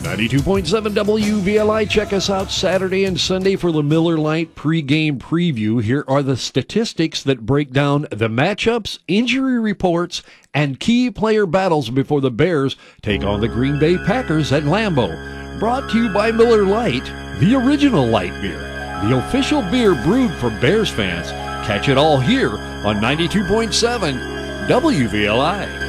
92.7 WVLI. Check us out Saturday and Sunday for the Miller Lite pregame preview. Here are the statistics that break down the matchups, injury reports, and key player battles before the Bears take on the Green Bay Packers at Lambeau. Brought to you by Miller Lite, the original light beer, the official beer brewed for Bears fans. Catch it all here on 92.7 WVLI.